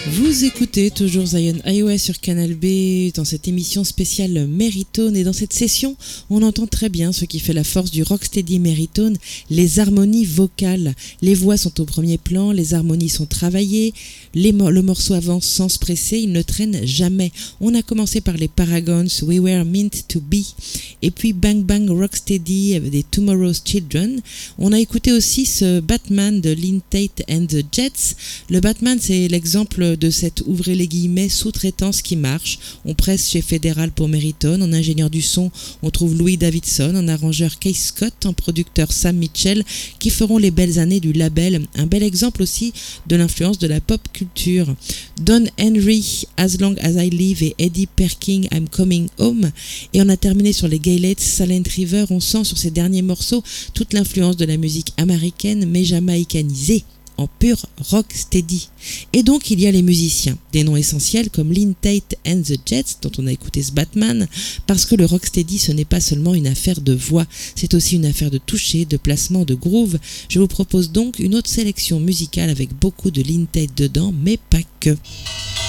Vous écoutez toujours Zion iOS sur Canal B dans cette émission spéciale Meritone, et dans cette session on entend très bien ce qui fait la force du rocksteady Meritone, les harmonies vocales. Les voix sont au premier plan, les harmonies sont travaillées, le morceau avance sans se presser, il ne traîne jamais. On a commencé par les Paragons, We Were Meant to Be, et puis Bang Bang Rocksteady des Tomorrow's Children. On a écouté aussi ce Batman de Lynn Tate and the Jets. Le Batman, c'est l'exemple de cette, ouvrez les guillemets, sous-traitance qui marche. On presse chez Fédéral pour Meritone. En ingénieur du son, on trouve Louis Davidson, en arrangeur Keith Scott, en producteur Sam Mitchell, qui feront les belles années du label. Un bel exemple aussi de l'influence de la pop culture. Don Henry, As Long As I Live, et Eddie Perkin, I'm Coming Home. Et on a terminé sur les Gaylets, Silent River. On sent sur ces derniers morceaux toute l'influence de la musique américaine, mais jamaïcanisée, en pur rocksteady. Et donc il y a les musiciens, des noms essentiels comme Lynn Tate and the Jets, dont on a écouté ce Batman, parce que le rocksteady, ce n'est pas seulement une affaire de voix, c'est aussi une affaire de toucher, de placement, de groove. Je vous propose donc une autre sélection musicale avec beaucoup de Lynn Tate dedans, mais pas que.